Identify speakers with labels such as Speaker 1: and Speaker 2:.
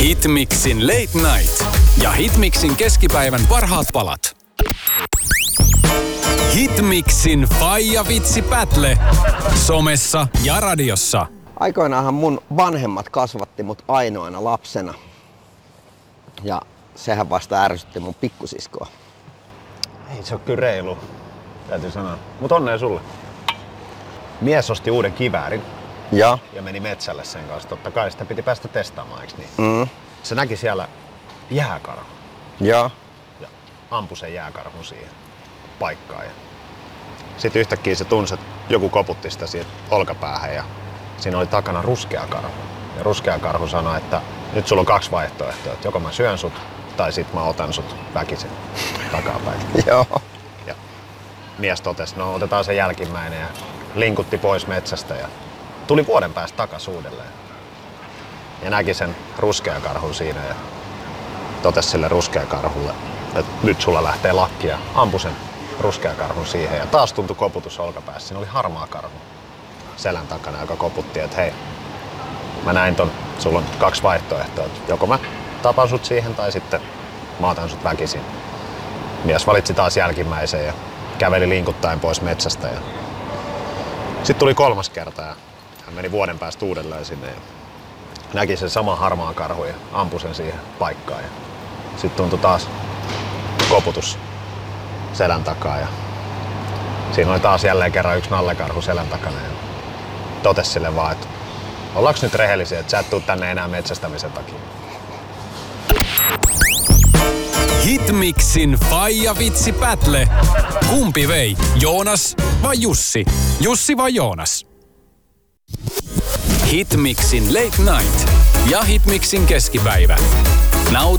Speaker 1: Hitmixin Late Night ja Hitmixin keskipäivän parhaat palat. Hitmixin Faija Vitsi Battle somessa ja radiossa.
Speaker 2: Aikoinaanhan mun vanhemmat kasvatti mut ainoana lapsena. Ja sehän vasta ärsytti mun pikkusiskoa.
Speaker 3: Ei se oo kyllä reilu, täytyy sanoa. Mut onnea sulle. Mies osti uuden kiväärin
Speaker 2: Ja
Speaker 3: meni metsälle sen kanssa. Totta kai sitä piti päästä testaamaan, eiks niin? Se näki siellä jääkarhun
Speaker 2: ja
Speaker 3: ja ampui sen jääkarhun siihen paikkaan. Sitten yhtäkkiä se tunsi, että joku koputti sitä siitä olkapäähän ja siinä oli takana ruskea karhu. Ja ruskea karhu sanoi, että nyt sulla on 2 vaihtoehtoa, että joko mä syön sut tai sit mä otan sut väkisin takapäin.
Speaker 2: Joo.
Speaker 3: Ja mies totesi, no otetaan se jälkimmäinen ja linkutti pois metsästä ja tuli vuoden päästä takas uudelleen. Ja näki sen ruskeakarhun siinä ja totesi sille ruskeakarhulle, että nyt sulla lähtee lakki ja ampui sen ruskeakarhun siihen. Ja taas tuntui koputus olkapäässä. Siinä oli harmaa karhu selän takana, joka koputti, että hei, mä näin ton, sulla on 2 vaihtoehtoa. Joko mä tapan sut siihen tai sitten mä otan sut väkisin. Mies valitsi taas jälkimmäisen ja käveli linkuttaen pois metsästä. Ja sitten tuli 3. kerta ja hän meni vuoden päästä uudelleen sinne ja näki sen saman harmaan karhun ja ampui sen siihen paikkaan. Sitten tuntui taas koputus selän takaa ja siinä oli taas jälleen kerran 1 nallekarhu selän takana ja totesi sille vaan, että ollaanko nyt rehellisiä, että sä et tuu tänne enää metsästämisen takia.
Speaker 1: Hitmixin Faija Vitsi Battle. Kumpi vei? Joonas vai Jussi? Jussi vai Joonas? Hitmixin Late Night ja Hitmixin keskipäivä.